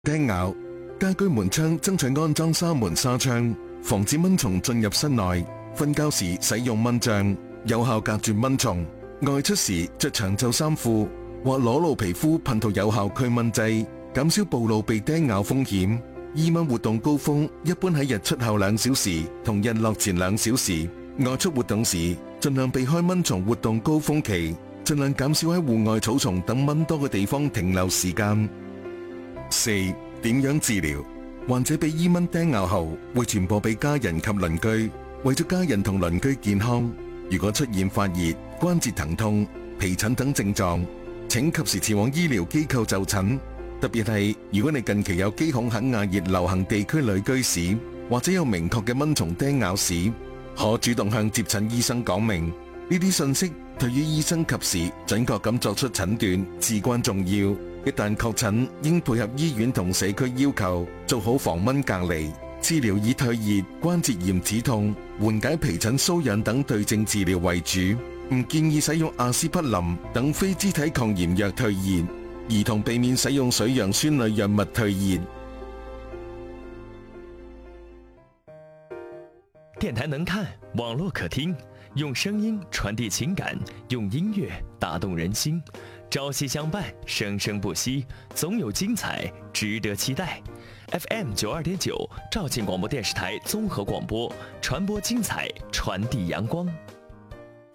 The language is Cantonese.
叮咬，家居門窗爭取安裝3門紗窗，防止蚊蟲進入室內。瞓覺時使用蚊帳，有效隔絕蚊蟲。外出時着長袖衫褲或裸露皮膚噴塗有效驅蚊劑，減少暴露被叮咬風險。伊蚊活動高峰一般喺日出後2小時同日落前2小時。外出活動時盡量避開蚊蟲活動高峰期，盡量減少喺戶外草叢等蚊多嘅地方停留時間。4. 點樣治療？患者被伊蚊叮咬後會傳播俾家人及鄰居，為咗家人同鄰居健康，如果出現發熱、關節疼痛、皮疹等症狀，請及時前往醫療機構就診。特別係如果你近期有基孔肯亞熱流行地區旅居史，或者有明確嘅蚊蟲叮咬史，可主動向接診醫生講明。呢啲信息對於醫生及時準確咁作出診斷至關重要。一旦確診，應配合醫院同社區要求，做好防蚊隔離。治療以退熱、關節炎止痛、緩解皮疹瘙癢等對症治療為主，唔建議使用阿司匹林等非肢體抗炎藥退熱。兒童避免使用水楊酸類藥物退熱。 電台能看，網絡可聽，用聲音傳遞情感，用音樂打動人心。朝夕相伴，生生不息，總有精彩值得期待。FM 92.9，肇慶廣播電視台綜合廣播，傳播精彩，傳遞陽光。